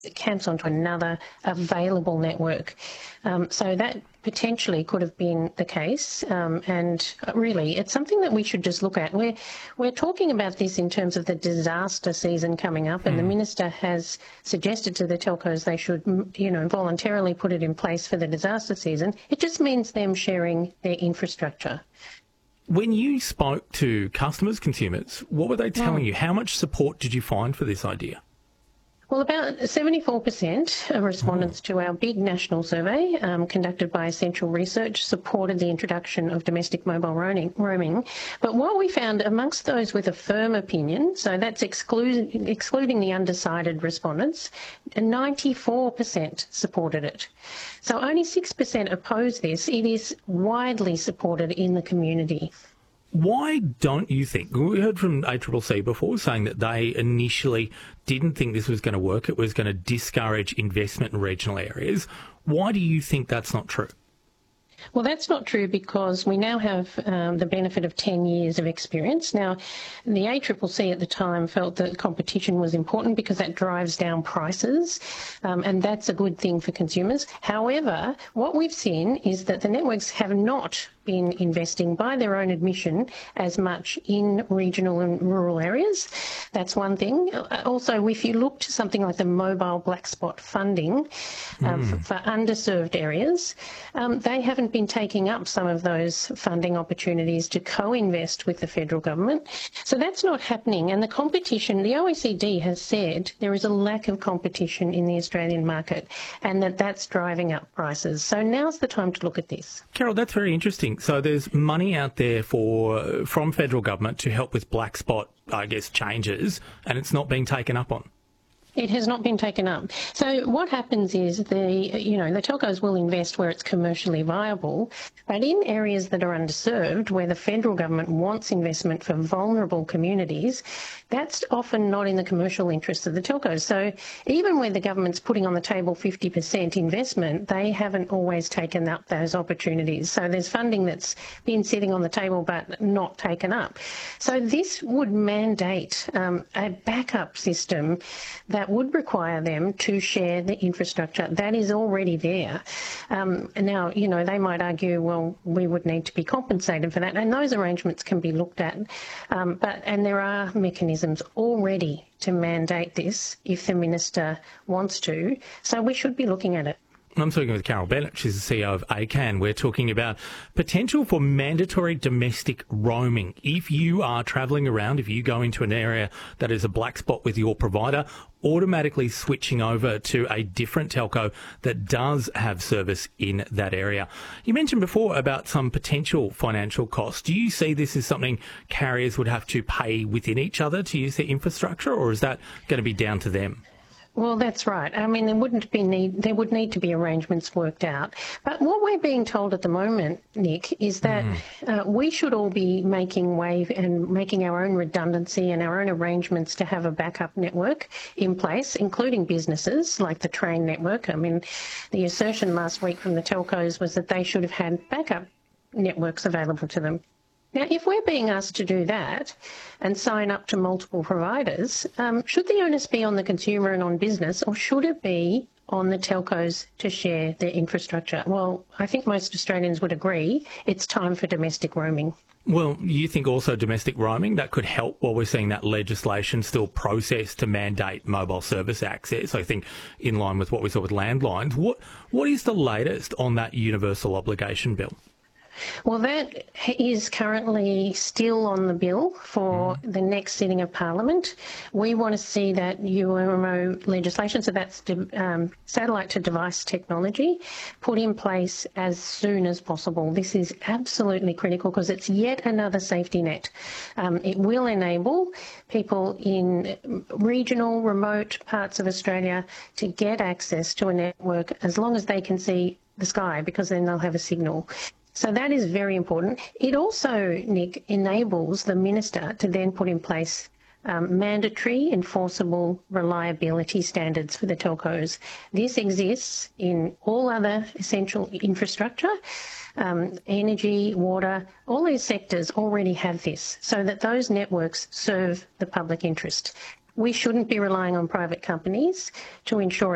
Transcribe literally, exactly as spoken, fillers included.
cancel onto another available network. Um, so that potentially could have been the case, um, and really it's something that we should just look at. We're, we're talking about this in terms of the disaster season coming up, and mm. the Minister has suggested to the telcos they should, you know, voluntarily put it in place for the disaster season. It just means them sharing their infrastructure. When you spoke to customers, consumers, what were they telling mm. you? How much support did you find for this idea? Well, about seventy-four percent of respondents to our big national survey um, conducted by Essential Research supported the introduction of domestic mobile roaming. roaming. But what we found amongst those with a firm opinion, so that's exclude, excluding the undecided respondents, ninety-four percent supported it. So only six percent oppose this. It is widely supported in the community. Why don't you think, we heard from A C C C before saying that they initially didn't think this was going to work, it was going to discourage investment in regional areas. Why do you think that's not true? Well, that's not true because we now have um, the benefit of ten years of experience. Now, the A C C C at the time felt that competition was important because that drives down prices, um, and that's a good thing for consumers. However, what we've seen is that the networks have not been investing, by their own admission, as much in regional and rural areas. That's one thing. Also, if you look to something like the mobile black spot funding um, mm. for, for underserved areas, um, they haven't been taking up some of those funding opportunities to co-invest with the federal government. So that's not happening. And the competition, the O E C D has said there is a lack of competition in the Australian market and that that's driving up prices. So now's the time to look at this. Carol, that's very interesting. So there's money out there for from federal government to help with black spot, I guess, changes, and it's not being taken up on. It has not been taken up. So what happens is the, you know, the telcos will invest where it's commercially viable, but in areas that are underserved, where the federal government wants investment for vulnerable communities, that's often not in the commercial interests of the telcos. So even where the government's putting on the table fifty percent investment, they haven't always taken up those opportunities. So there's funding that's been sitting on the table but not taken up. So this would mandate um, a backup system that That would require them to share the infrastructure that is already there. Um, now, you know, they might argue, well, we would need to be compensated for that, and those arrangements can be looked at. Um, but and there are mechanisms already to mandate this if the minister wants to. So we should be looking at it. I'm talking with Carol Bennett. She's the C E O of A C A N. We're talking about potential for mandatory domestic roaming. If you are travelling around, if you go into an area that is a black spot with your provider, automatically switching over to a different telco that does have service in that area. You mentioned before about some potential financial costs. Do you see this as something carriers would have to pay within each other to use their infrastructure, or is that going to be down to them? Well, that's right. I mean, there wouldn't be need, there would need to be arrangements worked out. But what we're being told at the moment, Nick, is that mm. uh, we should all be making way and making our own redundancy and our own arrangements to have a backup network in place, including businesses like the train network. I mean, the assertion last week from the telcos was that they should have had backup networks available to them. Now, if we're being asked to do that and sign up to multiple providers, um, should the onus be on the consumer and on business, or should it be on the telcos to share their infrastructure? Well, I think most Australians would agree it's time for domestic roaming. Well, you think also domestic roaming, that could help while we're seeing that legislation still processed to mandate mobile service access, I think in line with what we saw with landlines. What What is the latest on that universal obligation bill? Well, that is currently still on the bill for mm. the next sitting of Parliament. We want to see that U M O legislation, so that's um, satellite to device technology, put in place as soon as possible. This is absolutely critical because it's yet another safety net. Um, it will enable people in regional, remote parts of Australia to get access to a network as long as they can see the sky, because then they'll have a signal. So that is very important. It also, Nick, enables the minister to then put in place um, mandatory enforceable reliability standards for the telcos. This exists in all other essential infrastructure. Um, energy, water, all these sectors already have this, so that those networks serve the public interest. We shouldn't be relying on private companies to ensure